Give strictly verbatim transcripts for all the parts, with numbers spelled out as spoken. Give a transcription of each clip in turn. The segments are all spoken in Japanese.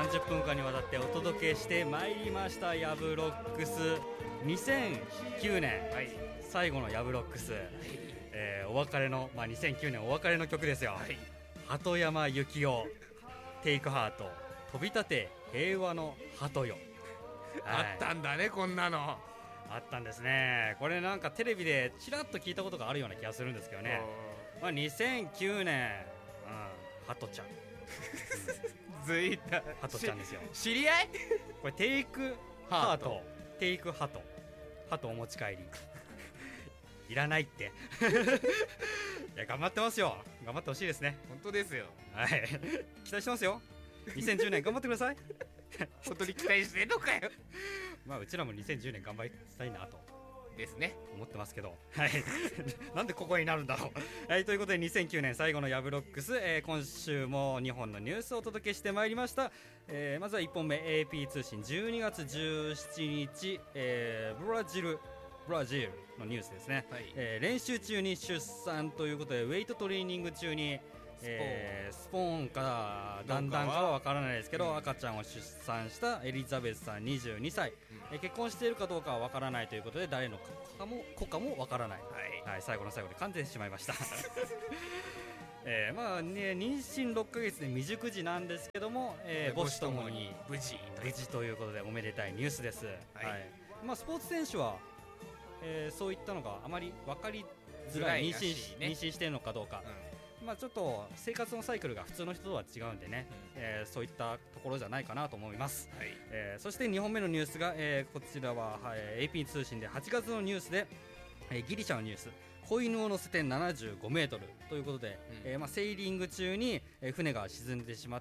さんじゅっぷんかんにわたってお届けしてまいりましたヤブロックス。にせんきゅうねん、はい、最後のヤブロックス、はい、えー、お別れの、まあ、にせんきゅうねんお別れの曲ですよ、はい、鳩山由紀夫テイクハート飛び立て平和の鳩よ、 はい、あったんだね、こんなのあったんですね。これなんかテレビでちらっと聞いたことがあるような気がするんですけどね、まあ、にせんきゅうねん、うん、鳩ちゃんずいた鳩ちゃんですよ。 知り合いこれテイクハートテイクハトハトお持ち帰りいらないっていや頑張ってますよ。頑張ってほしいですね。 本当ですよ。 はい期待してますよ。にせんじゅうねん頑張ってください本当に期待してんのかよまあうちらもにせんじゅうねん頑張りたいなとですね思ってますけど、はいなんでここになるんだろうはい、ということでにせんきゅうねん最後のヤブロックス、えー、今週もにほんのニュースをお届けしてまいりました、えー、まずはいっぽんめ エーピー 通信じゅうにがつじゅうしちにち、えー、ブラジルブラジルのニュースですね、はい、えー、練習中に出産ということでウェイトトレーニング中にスポ,、えー、スポーンかだんだんかは分からないですけど、うん、赤ちゃんを出産したエリザベスさんにじゅうにさい、うん、えー、結婚しているかどうかは分からないということで誰の子かも子かも分からない、はいはい、最後の最後で噛んでしまいましたえーまあね、妊娠ろっかげつで未熟児なんですけども、えー、母子ともに無事無事ということでおめでたいニュースです、はいはい、まあ、スポーツ選手は、えー、そういったのがあまり分かりづらい、妊娠、ね、妊娠しているのかどうか、うん、まあ、ちょっと生活のサイクルが普通の人とは違うんでね、うん、えー、そういったところじゃないかなと思います、はい、えー、そしてにほんめのニュースが、えー、こちらは、はい、エーピー 通信ではちがつのニュースで、えー、ギリシャのニュース、子犬を乗せてななじゅうごメートルということで、うん、えーまあ、セーリング中に、えー、船が沈んでしまって、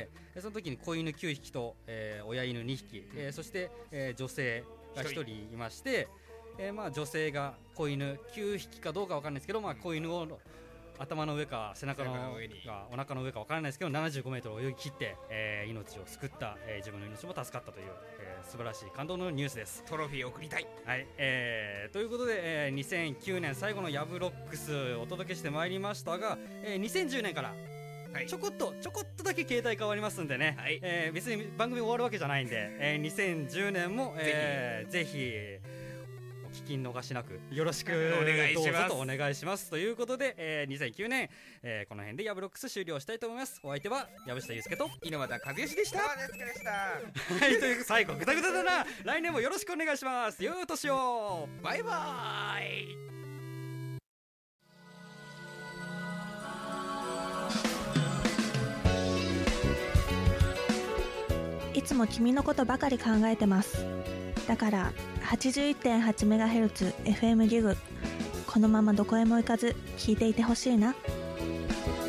えー、その時に子犬きゅうひきと、えー、親犬にひき、うん、えー、そして、えー、女性がひとりいまして、えーまあ、女性が子犬きゅうひきかどうか分からないですけど、まあ、子犬を頭の上か背中の上かお腹の上か分からないですけどななじゅうごメートル泳ぎ切って、えー、命を救った、えー、自分の命も助かったという、えー、素晴らしい感動のニュースです。 トロフィーを送りたい、 はい、えー、ということで、えー、にせんきゅうねん最後のヤブロックスお届けしてまいりましたが、えー、にせんじゅうねんからちょこっとちょこっとだけ形態変わりますんでね、はい、えー、別に番組終わるわけじゃないんで、えー、にせんじゅうねんも、えー、ぜひ聞き逃しなくよろしくお願いします。どうぞとお願いしますということで、えー、にせんきゅうねん、えー、この辺でヤブロックス終了したいと思います。お相手は藪下祐介と猪俣和義でした。 はい、という最後グダグダだな。来年もよろしくお願いします。よい年を。 バイバーイ。いつも君のことばかり考えてます。だから はちじゅういってんはちメガヘルツ エフエム ギグ、このままどこへも行かず聞いていてほしいな。